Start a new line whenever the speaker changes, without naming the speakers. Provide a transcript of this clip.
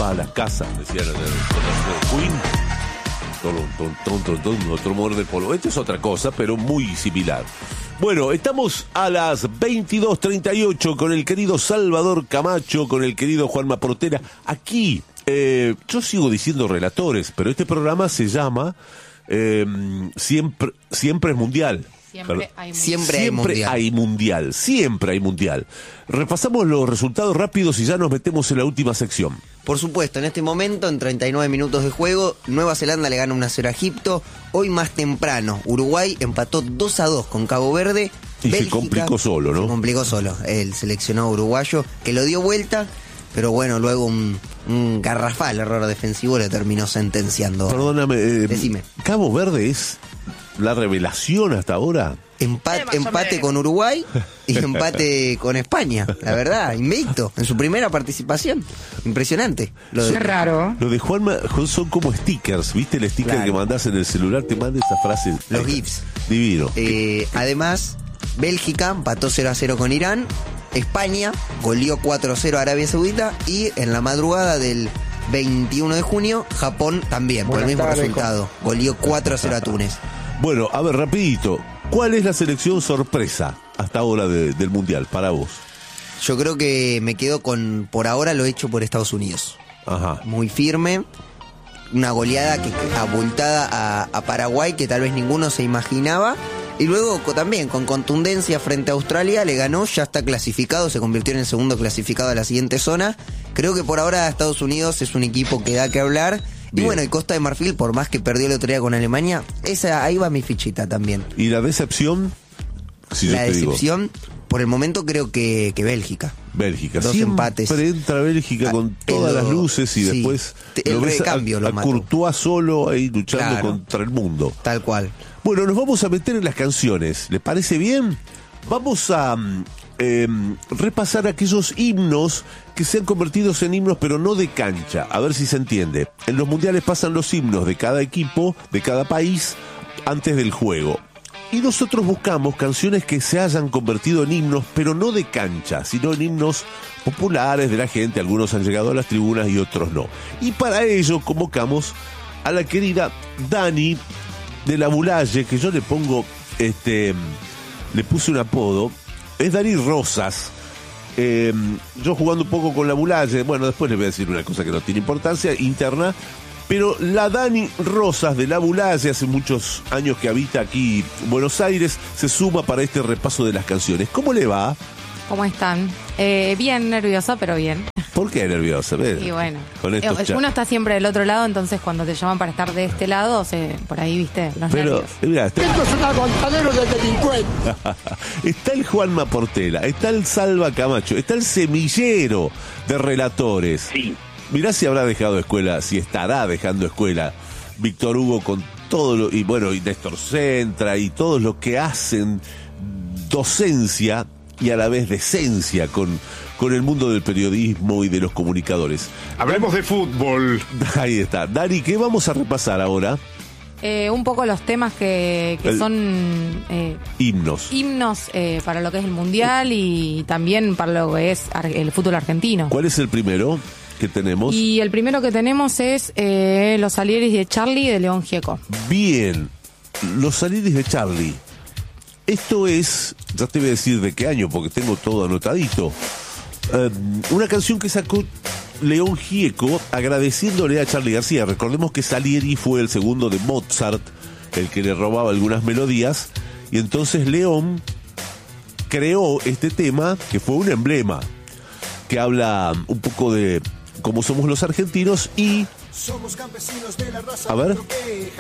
va a las casas, decían en el Queen. Otro motor de polvo. Esto es otra cosa, pero muy similar. Bueno, estamos a las 22:38 con el querido Salvador Camacho, con el querido Juanma Portela. Aquí, yo sigo diciendo relatores, pero este programa se llama Siempre es Mundial. Siempre hay mundial. Repasamos los resultados rápidos y ya nos metemos en la última sección.
Por supuesto, en este momento, en 39 minutos de juego, Nueva Zelanda le gana 1-0 a Egipto. Hoy más temprano, Uruguay empató 2-2 con Cabo Verde.
Y
Bélgica,
se complicó solo, ¿no?
Se complicó solo, el seleccionado uruguayo, que lo dio vuelta, pero bueno, luego un garrafal error defensivo le terminó sentenciando.
Perdóname,
decime.
¿Cabo Verde es la revelación hasta ahora?
Empate con Uruguay y empate con España, la verdad, invicto en su primera participación. Impresionante.
Qué raro.
Lo de Juanma son como stickers, ¿viste? El sticker
claro.
Que mandás en el celular te manda esa frase.
Los GIFs.
Divino.
Además, Bélgica empató 0-0 con Irán. España goleó 4-0 a Arabia Saudita. Y en la madrugada del 21 de junio, Japón también, por el mismo resultado. Goleó 4-0 a Túnez.
Bueno, a ver, rapidito. ¿Cuál es la selección sorpresa hasta ahora del Mundial para vos?
Yo creo que me quedo con, por ahora, lo hecho por Estados Unidos.
Ajá.
Muy firme. Una goleada abultada a Paraguay que tal vez ninguno se imaginaba. Y luego también con contundencia frente a Australia le ganó, ya está clasificado, se convirtió en el segundo clasificado a la siguiente zona. Creo que por ahora Estados Unidos es un equipo que da que hablar. Bien. Y bueno, y Costa de Marfil, por más que perdió el otro día con Alemania, ahí va mi fichita también.
¿Y la decepción? Si la
decepción, por el momento creo que Bélgica.
Bélgica.
2 empates.
Entra Bélgica con todas las luces y sí, después
el recambio lo mató.
Courtois solo ahí luchando
claro,
contra el mundo.
Tal cual.
Bueno, nos vamos a meter en las canciones. ¿Les parece bien? Vamos a repasar aquellos himnos que se han convertido en himnos, pero no de cancha. A ver si se entiende. En los mundiales pasan los himnos de cada equipo, de cada país, antes del juego. Y nosotros buscamos canciones que se hayan convertido en himnos, pero no de cancha, sino en himnos populares de la gente. Algunos han llegado a las tribunas y otros no. Y para ello convocamos a la querida Dani de la Bulaye, que yo le pongo, le puse un apodo. Es Dani Rosas. Yo jugando un poco con la Bulaye, bueno, después les voy a decir una cosa que no tiene importancia, interna, pero la Dani Rosas de la Bulaye, hace muchos años que habita aquí en Buenos Aires, se suma para este repaso de las canciones. ¿Cómo le va?
¿Cómo están? Bien nerviosa, pero bien.
¿Por qué nerviosa?
Y bueno, uno está siempre del otro lado, entonces cuando te llaman para estar de este lado, por ahí, viste, los nervios.
Mirá,
Esto es un aguantadero de delincuentes.
Está el Juanma Portela, está el Salva Camacho, está el semillero de relatores.
Sí.
Mirá si habrá dejado escuela, si estará dejando escuela Víctor Hugo con todo y Néstor Centra y todos los que hacen docencia y a la vez decencia con el mundo del periodismo y de los comunicadores.
Hablemos de fútbol.
Ahí está. Dani, ¿qué vamos a repasar ahora?
Un poco los temas que son
himnos
para lo que es el Mundial y también para lo que es el fútbol argentino.
¿Cuál es el primero que tenemos?
Y el primero que tenemos es Los Salieris de Charlie de León Gieco.
Bien, Los Salieris de Charlie. Esto es, ya te voy a decir de qué año porque tengo todo anotadito. Una canción que sacó León Gieco agradeciéndole a Charly García. Recordemos que Salieri fue el segundo de Mozart, el que le robaba algunas melodías, y entonces León creó este tema que fue un emblema, que habla un poco de cómo somos los argentinos y...
Somos campesinos de la raza.
A ver.